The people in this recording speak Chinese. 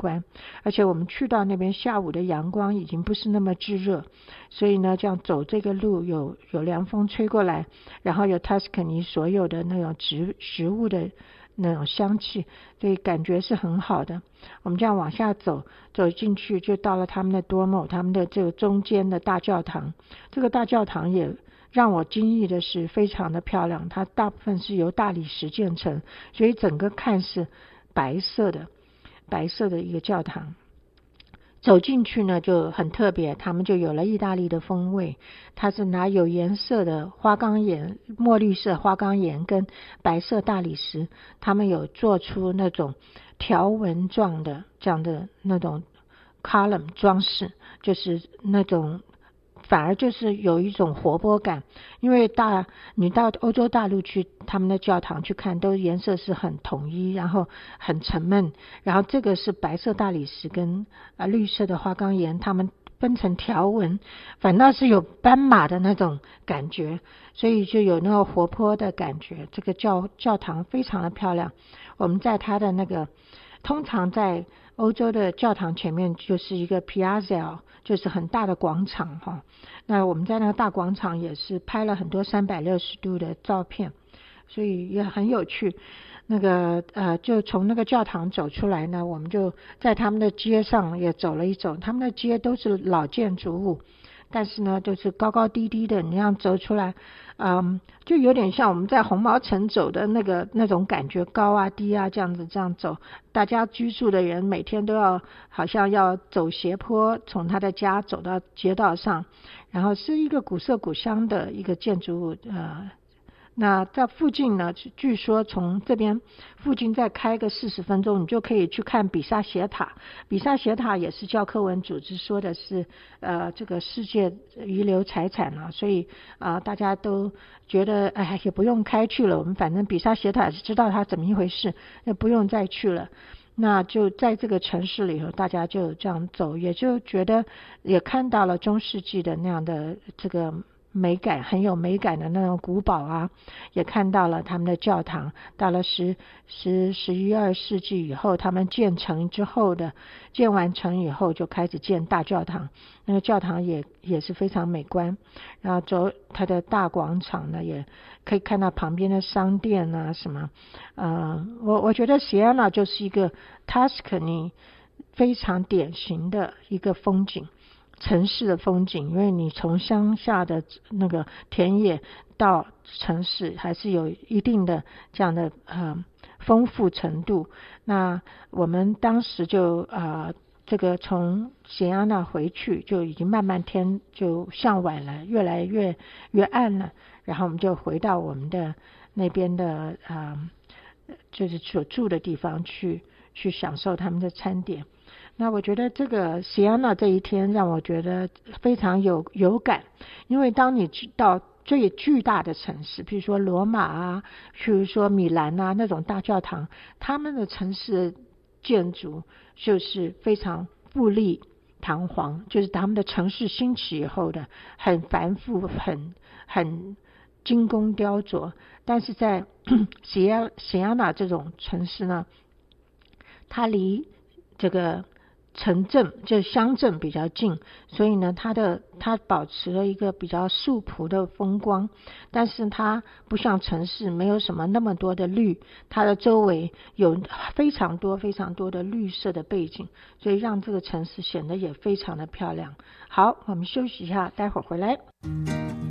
观。而且我们去到那边下午的阳光已经不是那么炙热，所以呢这样走这个路有凉风吹过来，然后有 Tuscany 所有的那种食物的那种香气，所以感觉是很好的。我们这样往下走进去就到了他们的 Duomo， 他们的这个中间的大教堂。这个大教堂也让我惊异的是非常的漂亮，它大部分是由大理石建成，所以整个看是白色的一个教堂。走进去呢就很特别，他们就有了意大利的风味，它是拿有颜色的花岗岩，墨绿色花岗岩跟白色大理石，他们有做出那种条纹状的这样的那种 column 装饰，就是那种反而就是有一种活泼感。因为你到欧洲大陆去他们的教堂去看，都颜色是很统一，然后很沉闷，然后这个是白色大理石跟绿色的花岗岩，他们分成条纹，反倒是有斑马的那种感觉，所以就有那个活泼的感觉。这个教堂非常的漂亮。我们在它的那个通常在欧洲的教堂前面就是一个 piazza， 就是很大的广场哈。那我们在那个大广场也是拍了很多360度的照片，所以也很有趣。那个就从那个教堂走出来呢，我们就在他们的街上也走了一走。他们的街都是老建筑物，但是呢就是高高低低的，你这样走出来就有点像我们在红毛城走的那种感觉，高啊低啊这样走。大家居住的人每天都好像要走斜坡，从他的家走到街道上，然后是一个古色古香的一个建筑物那在附近呢，据说从这边附近再开个40分钟，你就可以去看比萨斜塔。比萨斜塔也是教科文组织说的是这个世界遗留财产了，所以大家都觉得也不用开去了，我们反正比萨斜塔是知道它怎么一回事，也不用再去了。那就在这个城市里头，大家就这样走，也就觉得也看到了中世纪的那样的这个美感，很有美感的那种古堡也看到了他们的教堂。到了11、12世纪以后，他们建完成以后就开始建大教堂，那个教堂也是非常美观。然后走它的大广场呢，也可以看到旁边的商店什么我觉得锡安纳就是一个 Tuscany 非常典型的一个风景，城市的风景。因为你从乡下的那个田野到城市还是有一定的这样的丰富程度。那我们当时就这个从锡安纳回去就已经慢慢天就向晚了，越来越暗了，然后我们就回到我们的那边的就是所住的地方去享受他们的餐点。那我觉得这个锡安纳这一天让我觉得非常有感，因为当你到最巨大的城市，比如说罗马比如说米兰那种大教堂，他们的城市建筑就是非常富丽堂皇，就是他们的城市兴起以后的很繁复，很精工雕琢。但是在锡安纳这种城市呢，它离这个城镇就是乡镇比较近，所以呢它保持了一个比较素朴的风光。但是它不像城市没有什么那么多的绿，它的周围有非常多的绿色的背景，所以让这个城市显得也非常的漂亮。好，我们休息一下，待会儿回来。